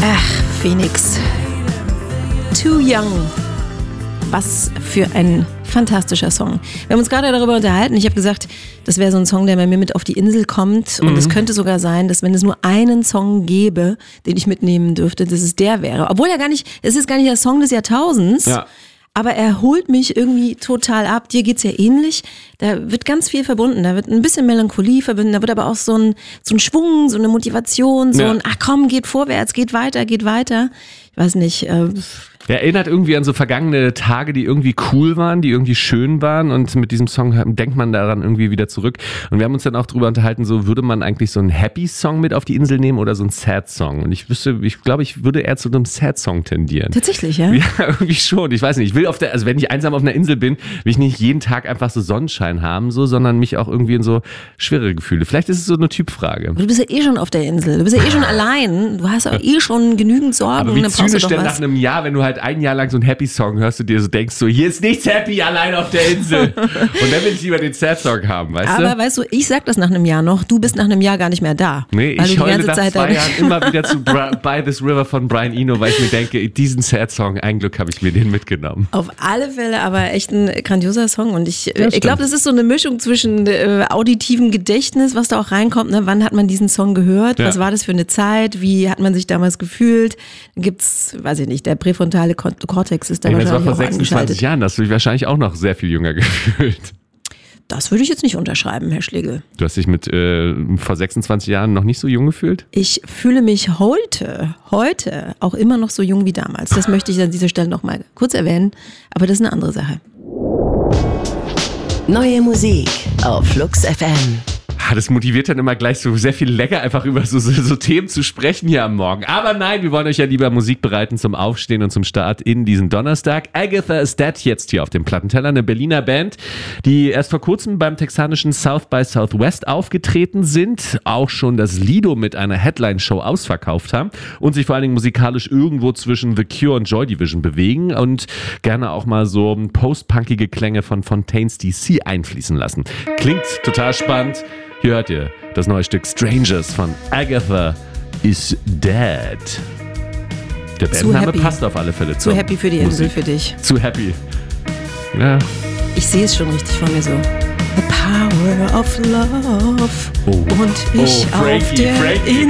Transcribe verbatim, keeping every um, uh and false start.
Ach, Phoenix. Too Young. Was für ein fantastischer Song. Wir haben uns gerade darüber unterhalten. Ich habe gesagt, das wäre so ein Song, der bei mir mit auf die Insel kommt. Und es mhm. könnte sogar sein, dass wenn es nur einen Song gäbe, den ich mitnehmen dürfte, dass es der wäre. Obwohl er gar nicht, es ist gar nicht der Song des Jahrtausends. Ja. Aber er holt mich irgendwie total ab. Dir geht's ja ähnlich. Da wird ganz viel verbunden. Da wird ein bisschen Melancholie verbunden. Da wird aber auch so ein, so ein Schwung, so eine Motivation, so ja. ein, ach komm, geht vorwärts, geht weiter, geht weiter. Ich weiß nicht. Äh, Er erinnert irgendwie an so vergangene Tage, die irgendwie cool waren, die irgendwie schön waren, und mit diesem Song denkt man daran irgendwie wieder zurück. Und wir haben uns dann auch drüber unterhalten, so würde man eigentlich so einen Happy-Song mit auf die Insel nehmen oder so einen Sad-Song? Und ich wüsste, ich glaube, ich würde eher zu einem Sad-Song tendieren. Tatsächlich, ja? Ja, irgendwie schon. Ich weiß nicht, ich will auf der, also wenn ich einsam auf einer Insel bin, will ich nicht jeden Tag einfach so Sonnenschein haben, so, sondern mich auch irgendwie in so schwere Gefühle. Vielleicht ist es so eine Typfrage. Du bist ja eh schon auf der Insel. Du bist ja eh schon allein. Du hast auch eh schon genügend Sorgen. Aber wie zynisch denn nach einem Jahr, wenn du halt ein Jahr lang so einen Happy-Song hörst, du dir so denkst, so hier ist nichts happy allein auf der Insel. Und dann will ich lieber den Sad-Song haben, weißt Aber du? Aber weißt du, ich sag das nach einem Jahr noch, du bist nach einem Jahr gar nicht mehr da. Nee, ich heule nach Zeit zwei Jahren immer wieder zu Bra- By This River von Brian Eno, weil ich mir denke, diesen Sad-Song, ein Glück habe ich mir den mitgenommen. Auf alle Fälle aber echt ein grandioser Song, und ich, ja, ich glaube, das ist so eine Mischung zwischen äh, auditivem Gedächtnis, was da auch reinkommt, ne? Wann hat man diesen Song gehört, ja. was war das für eine Zeit, wie hat man sich damals gefühlt, dann gibt's, weiß ich nicht, der präfrontale Kortex ist da Ey, wahrscheinlich das war vor auch sechsundzwanzig Jahren, das hast du dich wahrscheinlich auch noch sehr viel jünger gefühlt. Das würde ich jetzt nicht unterschreiben, Herr Schlegel. Du hast dich mit äh, vor sechsundzwanzig Jahren noch nicht so jung gefühlt? Ich fühle mich heute, heute auch immer noch so jung wie damals. Das möchte ich an dieser Stelle noch mal kurz erwähnen, aber das ist eine andere Sache. Neue Musik auf Flux F M. Das motiviert dann immer gleich so sehr viel länger, einfach über so, so, so Themen zu sprechen hier am Morgen. Aber nein, wir wollen euch ja lieber Musik bereiten zum Aufstehen und zum Start in diesen Donnerstag. Agatha is Dead jetzt hier auf dem Plattenteller, eine Berliner Band, die erst vor kurzem beim texanischen South by Southwest aufgetreten sind, auch schon das Lido mit einer Headline-Show ausverkauft haben und sich vor allen Dingen musikalisch irgendwo zwischen The Cure und Joy Division bewegen und gerne auch mal so post-punkige Klänge von Fontaines D C einfließen lassen. Klingt total spannend. Hier hört ihr das neue Stück Strangers von Agatha is Dead. Der Bandname passt auf alle Fälle zu. Zu happy für die Insel für dich. Zu happy. Ja. Ich sehe es schon richtig vor mir so. The power of love. Oh. Und ich oh, Frankie, auf der Frankie. Insel.